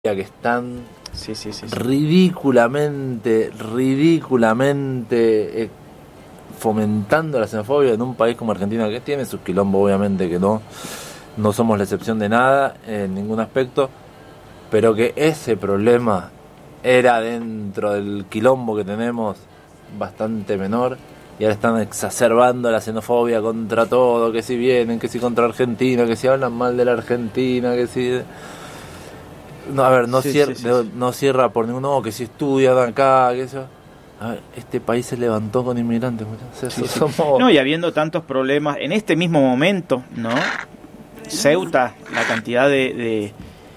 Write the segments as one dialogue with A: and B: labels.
A: que están
B: Sí.
A: ridículamente fomentando la xenofobia en un país como Argentina, que tiene sus quilombos, obviamente que no somos la excepción de nada en ningún aspecto, pero que ese problema era dentro del quilombo que tenemos bastante menor, y ahora están exacerbando la xenofobia contra todo, que si vienen, que si contra Argentina, que si hablan mal de la Argentina, que si... No, a ver, no cierra por ninguno, que si estudian acá, que eso. A ver, este país se levantó con inmigrantes, muchachos. Somos...
B: No, y habiendo tantos problemas en este mismo momento, ¿no? Ceuta, la cantidad de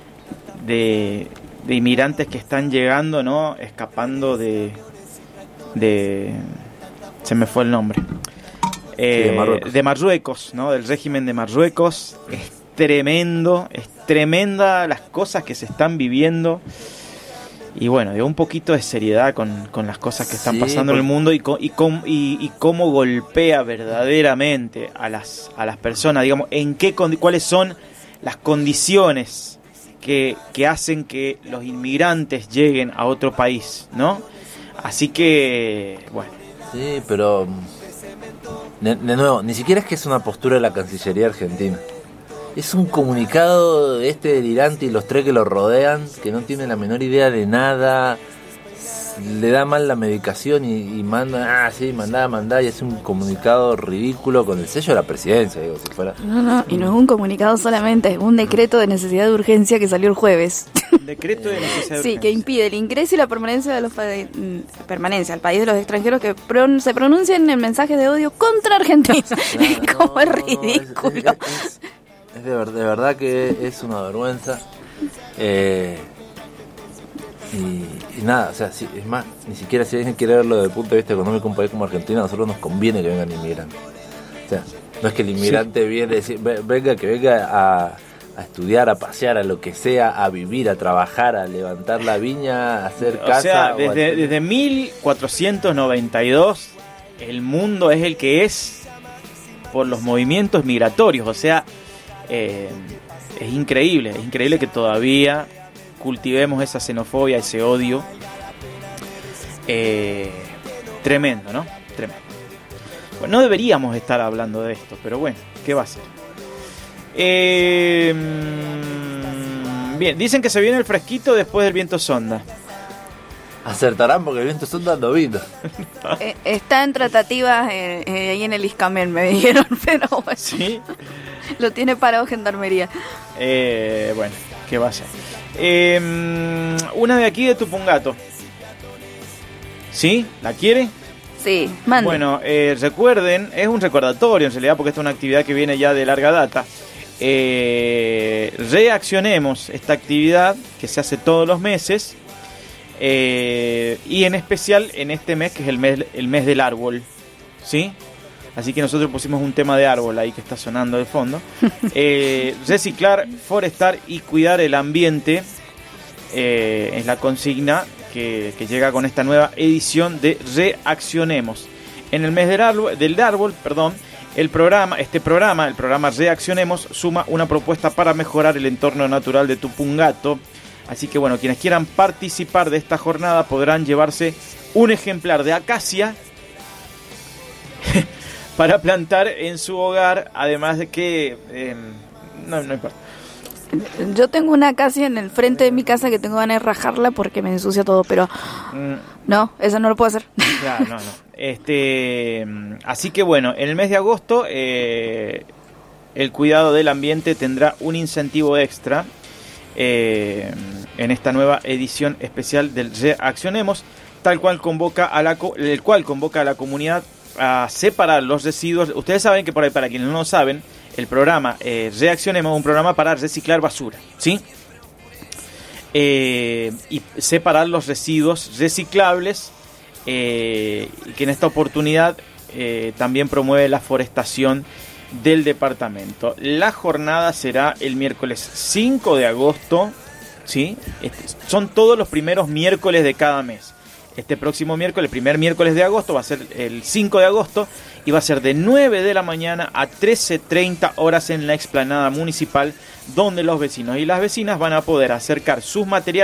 B: inmigrantes que están llegando, ¿no? Escapando de se me fue el nombre. De Marruecos, ¿no? Del régimen de Marruecos. Es tremenda las cosas que se están viviendo. Y bueno, de un poquito de seriedad con las cosas que están pasando en el mundo y cómo golpea verdaderamente a las personas, digamos, cuáles son las condiciones que hacen que los inmigrantes lleguen a otro país, ¿no? Así que, bueno.
A: Sí, pero de nuevo, ni siquiera es que es una postura de la Cancillería argentina. Es un comunicado de este delirante y los tres que lo rodean, que no tienen la menor idea de nada, le da mal la medicación y manda, mandá, y es un comunicado ridículo con el sello de la presidencia, digo, si fuera...
C: No, y no es un comunicado solamente, es un decreto de necesidad de urgencia que salió el jueves.
B: Decreto de necesidad de urgencia.
C: Sí, que impide el ingreso y la permanencia de los permanencia al país de los extranjeros que se pronuncien en mensajes de odio contra Argentina. Como es ridículo.
A: Es de verdad que es una vergüenza. Y nada, o sea, es más, ni siquiera si alguien quiere verlo desde el punto de vista económico, un país como Argentina, a nosotros nos conviene que vengan inmigrantes. O sea, no es que el inmigrante viene, venga a estudiar, a pasear, a lo que sea, a vivir, a trabajar, a levantar la viña, a hacer casa.
B: O sea, desde 1492 el mundo es el que es por los movimientos migratorios. O sea, es increíble que todavía cultivemos esa xenofobia, ese odio. Tremendo, ¿no? Tremendo. Bueno, no deberíamos estar hablando de esto, pero bueno, ¿qué va a ser? Bien, dicen que se viene el fresquito después del viento sonda.
A: Acertarán porque el viento sonda no vino.
C: Está en tratativas ahí en el Iscamen, me dijeron, pero bueno.
B: ¿Sí?
C: Lo tiene parado Gendarmería.
B: Bueno, ¿qué va a ser? Una de aquí de Tupungato. ¿Sí? ¿La quiere?
C: Sí, mande.
B: Bueno, recuerden, es un recordatorio en realidad porque esta es una actividad que viene ya de larga data. Reaccionemos esta actividad que se hace todos los meses y en especial en este mes que es el mes del árbol, ¿sí? Así que nosotros pusimos un tema de árbol ahí que está sonando de fondo. Reciclar, forestar y cuidar el ambiente es la consigna que llega con esta nueva edición de Reaccionemos. En el mes del árbol, el programa Reaccionemos suma una propuesta para mejorar el entorno natural de Tupungato. Así que bueno, quienes quieran participar de esta jornada podrán llevarse un ejemplar de acacia para plantar en su hogar, además de que no importa.
C: Yo tengo una acacia en el frente de mi casa que tengo ganas de rajarla porque me ensucia todo, pero no, eso no lo puedo hacer.
B: Claro, no. Así que bueno, en el mes de agosto el cuidado del ambiente tendrá un incentivo extra en esta nueva edición especial del Reaccionemos, el cual convoca a la comunidad a separar los residuos. Ustedes saben que por ahí, para quienes no lo saben, el programa Reaccionemos es un programa para reciclar basura, ¿sí? Y separar los residuos reciclables, y que en esta oportunidad también promueve la forestación del departamento. La jornada será el miércoles 5 de agosto, ¿sí? Son todos los primeros miércoles de cada mes. este próximo miércoles, el primer miércoles de agosto, va a ser el 5 de agosto, y va a ser de 9 de la mañana a 13:30 horas en la explanada municipal, donde los vecinos y las vecinas van a poder acercar sus materiales